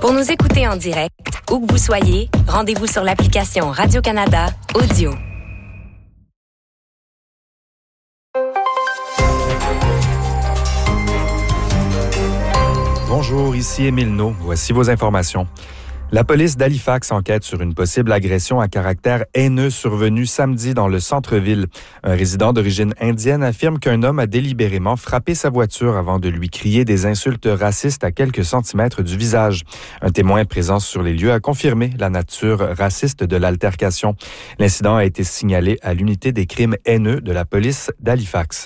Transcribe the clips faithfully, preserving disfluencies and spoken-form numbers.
Pour nous écouter en direct, où que vous soyez, rendez-vous sur l'application Radio-Canada Audio. Bonjour, ici Émile Naud. Voici vos informations. La police d'Halifax enquête sur une possible agression à caractère haineux survenue samedi dans le centre-ville. Un résident d'origine indienne affirme qu'un homme a délibérément frappé sa voiture avant de lui crier des insultes racistes à quelques centimètres du visage. Un témoin présent sur les lieux a confirmé la nature raciste de l'altercation. L'incident a été signalé à l'unité des crimes haineux de la police d'Halifax.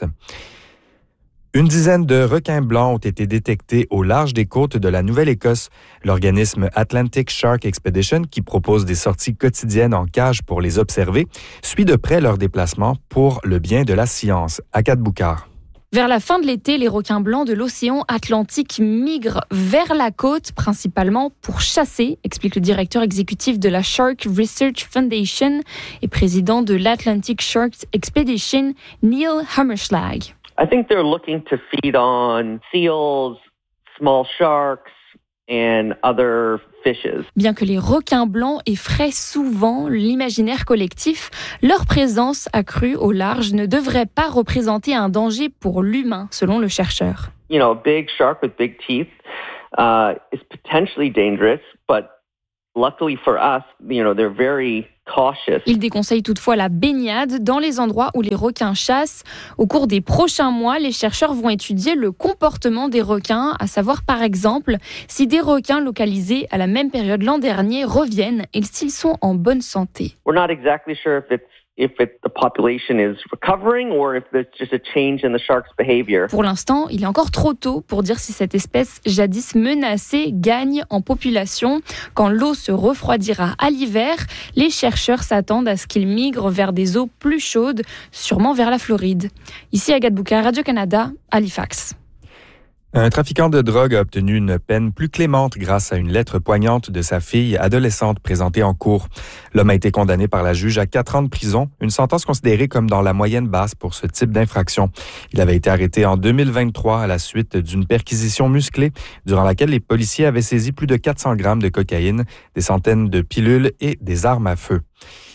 Une dizaine de requins blancs ont été détectés au large des côtes de la Nouvelle-Écosse. L'organisme Atlantic Shark Expedition, qui propose des sorties quotidiennes en cage pour les observer, suit de près leur déplacement pour le bien de la science. Akat Boukar. Vers la fin de l'été, les requins blancs de l'océan Atlantique migrent vers la côte, principalement pour chasser, explique le directeur exécutif de la Shark Research Foundation et président de l'Atlantic Shark Expedition, Neil Hammerschlag. I think they're looking to feed on seals, small sharks, and other fishes. Bien que les requins blancs effraient souvent l'imaginaire collectif, leur présence accrue au large ne devrait pas représenter un danger pour l'humain, selon le chercheur. You know, a big shark with big teeth uh, is potentially dangerous, but luckily for us, you know, they're very cautious. Il déconseille toutefois la baignade dans les endroits où les requins chassent. Au cours des prochains mois, les chercheurs vont étudier le comportement des requins, à savoir par exemple si des requins localisés à la même période l'an dernier reviennent et s'ils sont en bonne santé. We're not exactly sure if it's if it, the population is recovering or if there's just a change in the shark's behavior. Pour l'instant, il est encore trop tôt pour dire si cette espèce jadis menacée gagne en population. Quand l'eau se refroidira à l'hiver, les chercheurs s'attendent à ce qu'ils migrent vers des eaux plus chaudes, sûrement vers la Floride. Ici Agathe Bouka, Radio-Canada, Halifax. Un trafiquant de drogue a obtenu une peine plus clémente grâce à une lettre poignante de sa fille adolescente présentée en cours. L'homme a été condamné par la juge à quatre ans de prison, une sentence considérée comme dans la moyenne basse pour ce type d'infraction. Il avait été arrêté en deux mille vingt-trois à la suite d'une perquisition musclée durant laquelle les policiers avaient saisi plus de quatre cents grammes de cocaïne, des centaines de pilules et des armes à feu.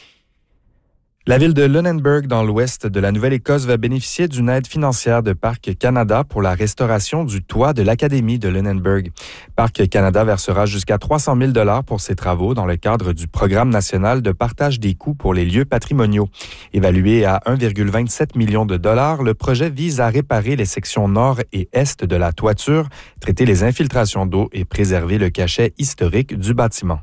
La ville de Lunenburg, dans l'ouest de la Nouvelle-Écosse, va bénéficier d'une aide financière de Parc Canada pour la restauration du toit de l'Académie de Lunenburg. Parc Canada versera jusqu'à trois cent mille dollars pour ces travaux dans le cadre du Programme national de partage des coûts pour les lieux patrimoniaux. Évalué à un virgule vingt-sept million de dollars, le projet vise à réparer les sections nord et est de la toiture, traiter les infiltrations d'eau et préserver le cachet historique du bâtiment.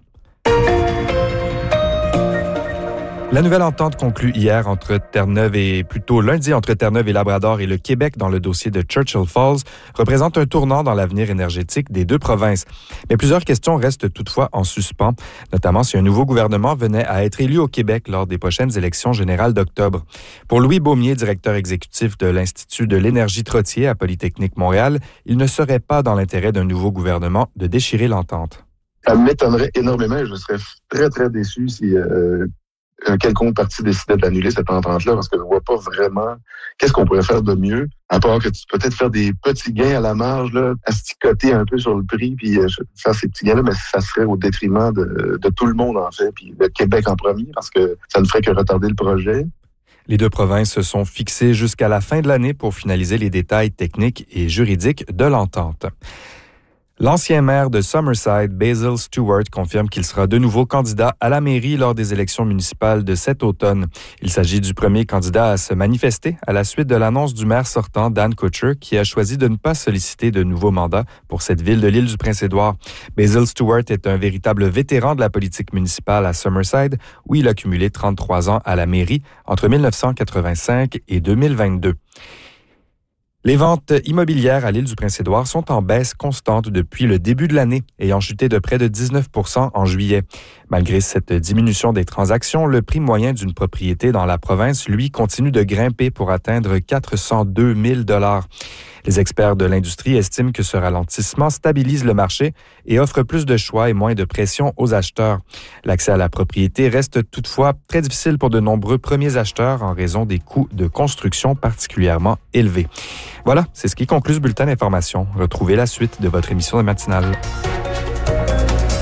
La nouvelle entente conclue hier entre Terre-Neuve et plutôt lundi entre Terre-Neuve et Labrador et le Québec dans le dossier de Churchill Falls représente un tournant dans l'avenir énergétique des deux provinces. Mais plusieurs questions restent toutefois en suspens, notamment si un nouveau gouvernement venait à être élu au Québec lors des prochaines élections générales d'octobre. Pour Louis Beaumier, directeur exécutif de l'Institut de l'énergie Trottier à Polytechnique Montréal, il ne serait pas dans l'intérêt d'un nouveau gouvernement de déchirer l'entente. Ça m'étonnerait énormément. Je serais très, très déçu si Euh... un quelconque parti décidait d'annuler cette entente-là, parce que je vois pas vraiment qu'est-ce qu'on pourrait faire de mieux, à part que tu peux peut-être faire des petits gains à la marge, là, asticoter un peu sur le prix, puis euh, faire ces petits gains-là, mais ça serait au détriment de, de tout le monde, en fait, puis le Québec en premier, parce que ça ne ferait que retarder le projet. Les deux provinces se sont fixées jusqu'à la fin de l'année pour finaliser les détails techniques et juridiques de l'entente. L'ancien maire de Summerside, Basil Stewart, confirme qu'il sera de nouveau candidat à la mairie lors des élections municipales de cet automne. Il s'agit du premier candidat à se manifester à la suite de l'annonce du maire sortant, Dan Kutcher, qui a choisi de ne pas solliciter de nouveaux mandats pour cette ville de l'île du Prince-Édouard. Basil Stewart est un véritable vétéran de la politique municipale à Summerside, où il a cumulé trente-trois ans à la mairie entre dix-neuf cent quatre-vingt-cinq et deux mille vingt-deux. Les ventes immobilières à l'île du Prince-Édouard sont en baisse constante depuis le début de l'année, ayant chuté de près de dix-neuf pour cent en juillet. Malgré cette diminution des transactions, le prix moyen d'une propriété dans la province, lui, continue de grimper pour atteindre quatre cent deux mille dollars. Les experts de l'industrie estiment que ce ralentissement stabilise le marché et offre plus de choix et moins de pression aux acheteurs. L'accès à la propriété reste toutefois très difficile pour de nombreux premiers acheteurs en raison des coûts de construction particulièrement élevés. Voilà, c'est ce qui conclut ce bulletin d'information. Retrouvez la suite de votre émission de matinale.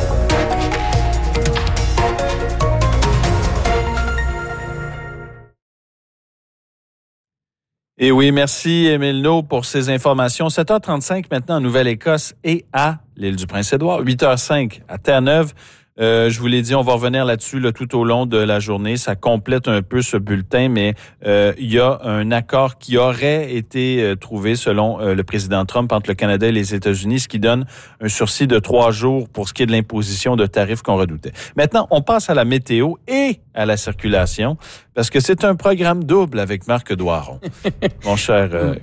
Et oui, merci Émile No pour ces informations. sept heures trente-cinq maintenant en Nouvelle-Écosse et à l'île du Prince-Édouard. huit heures cinq à Terre-Neuve. Euh, je vous l'ai dit, on va revenir là-dessus là, tout au long de la journée. Ça complète un peu ce bulletin, mais euh, il y a un accord qui aurait été euh, trouvé selon euh, le président Trump entre le Canada et les États-Unis, ce qui donne un sursis de trois jours pour ce qui est de l'imposition de tarifs qu'on redoutait. Maintenant, on passe à la météo et à la circulation, parce que c'est un programme double avec Marc Doiron. Mon cher... Euh,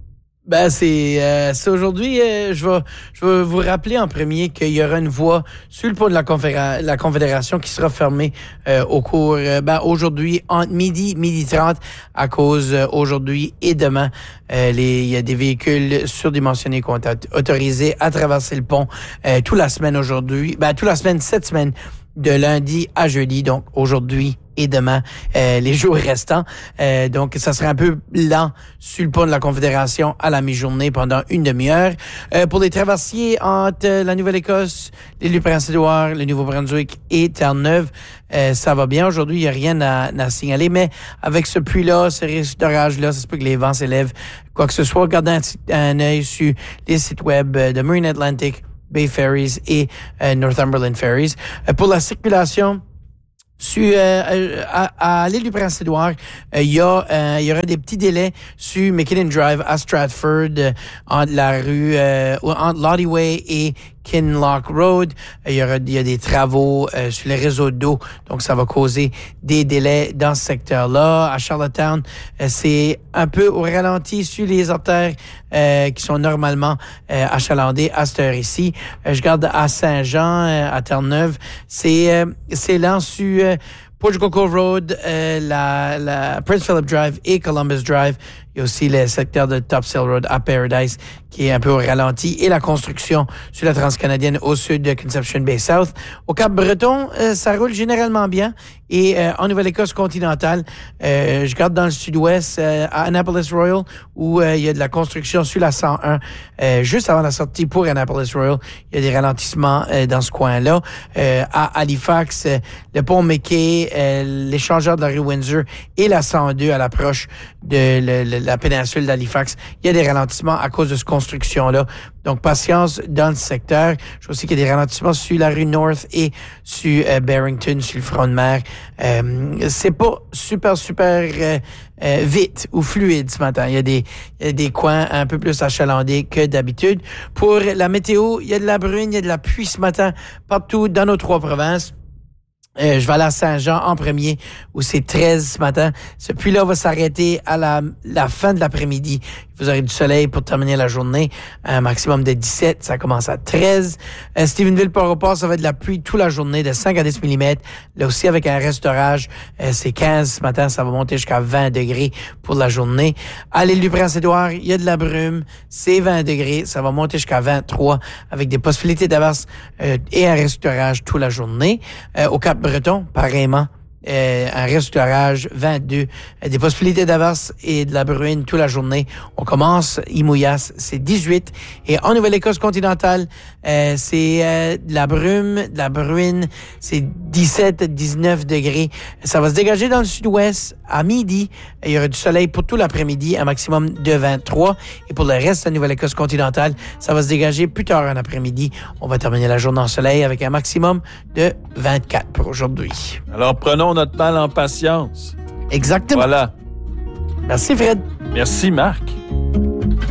Ben c'est, euh, c'est aujourd'hui, euh, je vais je vais vous rappeler en premier qu'il y aura une voie sur le pont de la, conféra- la Confédération qui sera fermée euh, au cours, euh, ben aujourd'hui, entre midi, midi trente, à cause euh, aujourd'hui et demain. Euh, les, il y a des véhicules surdimensionnés qui ont été autorisés à traverser le pont euh, toute la semaine aujourd'hui, ben toute la semaine, cette semaine, de lundi à jeudi, donc aujourd'hui et demain, euh, les jours restants. Euh, donc, ça serait un peu lent sur le pont de la Confédération à la mi-journée pendant une demi-heure. Euh, pour les traversiers entre la Nouvelle-Écosse, l'île du Prince-Édouard, le Nouveau-Brunswick et Terre-Neuve, euh, ça va bien. Aujourd'hui, il n'y a rien à, à signaler, mais avec ce pluie-là, ce risque d'orage-là, ça se peut que les vents s'élèvent. Quoi que ce soit, gardez un, un œil sur les sites web de Marine Atlantic, Bay Ferries et euh, Northumberland Ferries. Euh, pour la circulation, sur euh, à, à l'île du Prince-Édouard, il euh, y a il euh, y aura des petits délais sur McKinnon Drive à Stratford, euh, entre la rue euh, entre Lottie Way et Kinloch Road. Il y aura il y a des travaux euh, sur les réseaux d'eau, donc ça va causer des délais dans ce secteur-là. À Charlottetown, euh, c'est un peu au ralenti sur les artères euh, qui sont normalement euh, achalandées à cette heure ici. Euh, je garde à Saint-Jean, euh, à Terre-Neuve, c'est euh, c'est lent sur euh, Portugal Cove Road, euh, la, la Prince Philip Drive et Columbus Drive. Il y a aussi le secteur de Topsail Road à Paradise qui est un peu au ralenti et la construction sur la transcanadienne au sud de Conception Bay South. Au Cap-Breton, euh, ça roule généralement bien et euh, en Nouvelle-Écosse continentale, euh, je garde dans le sud-ouest euh, à Annapolis Royal où euh, il y a de la construction sur la cent un euh, juste avant la sortie pour Annapolis Royal. Il y a des ralentissements euh, dans ce coin-là. Euh, à Halifax, euh, le pont McKay, euh, l'échangeur de la rue Windsor et la cent deux à l'approche de le, le, la péninsule d'Halifax. Il y a des ralentissements à cause de cette construction-là. Donc, patience dans le secteur. Je vois aussi qu'il y a des ralentissements sur la rue North et sur euh, Barrington, sur le front de mer. Euh, c'est pas super, super euh, euh, vite ou fluide ce matin. Il y a des, il y a des coins un peu plus achalandés que d'habitude. Pour la météo, il y a de la bruine, il y a de la pluie ce matin partout dans nos trois provinces. Euh, je vais aller à Saint-Jean en premier, où c'est treize ce matin. Ce pluie-là va s'arrêter à la, la fin de l'après-midi. Vous aurez du soleil pour terminer la journée. Un maximum de dix-sept, ça commence à treize. Euh, Stephenville, Port-au-Port, ça va être de la pluie toute la journée, de cinq à dix millimètres. Là aussi, avec un reste d'orage, euh, c'est quinze ce matin, ça va monter jusqu'à vingt degrés pour la journée. À l'île du Prince-Édouard, il y a de la brume, c'est vingt degrés, ça va monter jusqu'à vingt-trois, avec des possibilités d'averse euh, et un reste d'orage toute la journée. Euh, au Cap-Breton, pareillement. Euh, un reste d'orage, vingt-deux. Euh, des possibilités d'averse et de la bruine toute la journée. On commence, Imouillas, c'est dix-huit. Et en Nouvelle-Écosse continentale, euh, c'est euh, de la brume, de la bruine, c'est dix-sept à dix-neuf degrés. Ça va se dégager dans le sud-ouest à midi. Il y aura du soleil pour tout l'après-midi, un maximum de vingt-trois. Et pour le reste de la Nouvelle-Écosse continentale, ça va se dégager plus tard en après-midi. On va terminer la journée en soleil avec un maximum de vingt-quatre pour aujourd'hui. Alors, prenons notre mal en patience. Exactement. Voilà. Merci, Fred. Merci, Marc.